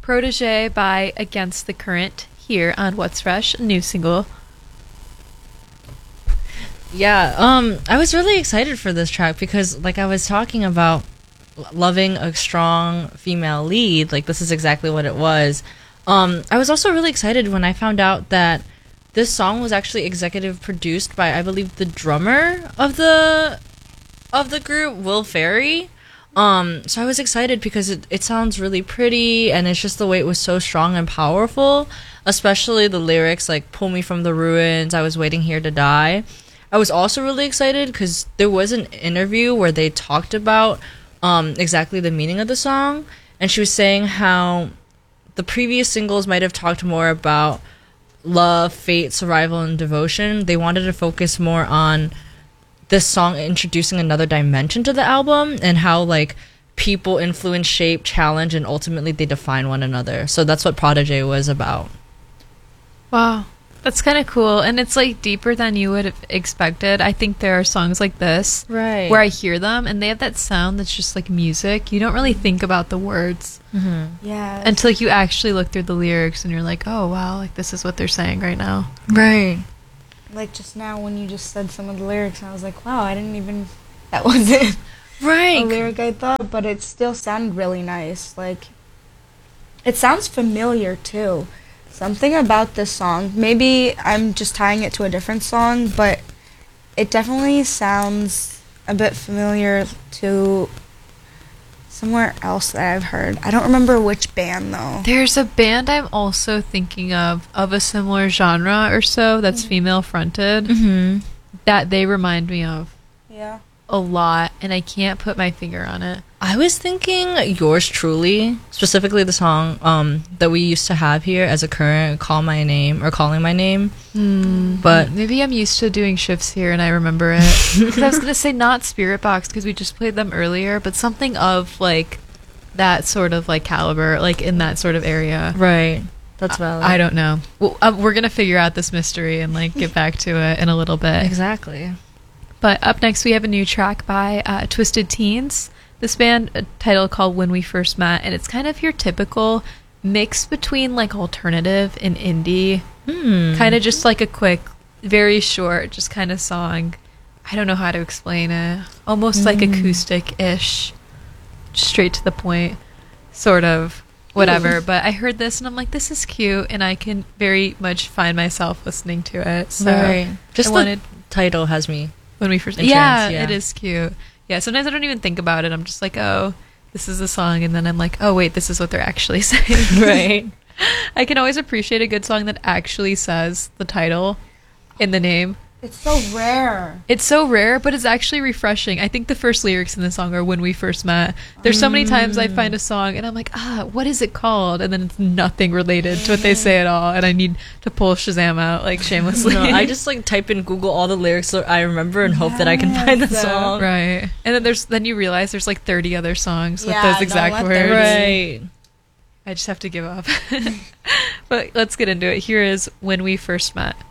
Protege by Against the Current here on What's Fresh, a new single. Yeah, I was really excited for this track because, like I was talking about, loving a strong female lead, like this is exactly what it was. I was also really excited when I found out that this song was actually executive produced by, I believe, the drummer of the group, Will Ferry. So I was excited because it sounds really pretty, and it's just the way it was so strong and powerful, especially the lyrics like "Pull me from the ruins, I was waiting here to die." I was also really excited because there was an interview where they talked about exactly the meaning of the song, and she was saying how the previous singles might have talked more about love, fate, survival, and devotion. They wanted to focus more on this song introducing another dimension to the album and how like people influence, shape, challenge, and ultimately they define one another. So that's what Protege was about. Wow. That's kind of cool, and it's like deeper than you would have expected. I think there are songs like this Right. where I hear them and they have that sound that's just like music. You don't really think about the words Yeah. until you actually look through the lyrics and you're like, oh wow, like this is what they're saying right now. Right. Like just now when you just said some of the lyrics, I was like, wow, I didn't even... That wasn't Right. a lyric I thought, but it still sounded really nice. Like, it sounds familiar too. Something about this song, maybe I'm just tying it to a different song, but it definitely sounds a bit familiar to somewhere else that I've heard. I don't remember which band though. There's a band I'm also thinking of a similar genre or so that's female fronted Mm-hmm. that they remind me of Yeah. a lot, and I can't put my finger on it. I was thinking Yours Truly, specifically the song that we used to have here as a current, Call My Name or Calling My Name. But Maybe I'm used to doing shifts here and I remember it. Because I was going to say not Spirit Box because we just played them earlier, but something of like that sort of like caliber, like in that sort of area. right, that's valid. I don't know. Well, we're going to figure out this mystery and like get back to it in a little bit. Exactly. But up next we have a new track by Twisted Teens. This band, a title called When We First Met, and it's kind of your typical mix between like alternative and indie. Kind of just like a quick, very short, just kind of song. I don't know how to explain it. Almost like acoustic-ish. Straight to the point. Sort of. Whatever. But I heard this and I'm like, this is cute, and I can very much find myself listening to it. So Right. Just I the wanted title has me. when we first Entranced, yeah, yeah. it is cute. Yeah, sometimes I don't even think about it. I'm just like, oh, this is the song, and then I'm like, oh wait, this is what they're actually saying. Right. I can always appreciate a good song that actually says the title in the name. It's so rare. It's so rare, but it's actually refreshing. I think the first lyrics in the song are When We First Met. There's so many times I find a song and I'm like, what is it called? And then it's nothing related to what they say at all, and I need to pull Shazam out like shamelessly. No, I just like type in Google all the lyrics so I remember and hope that I can find the Yes. song. right. And then you realize there's like 30 other songs with Yeah, those don't exact let words. them- Right. I just have to give up. But let's get into it. Here is When We First Met.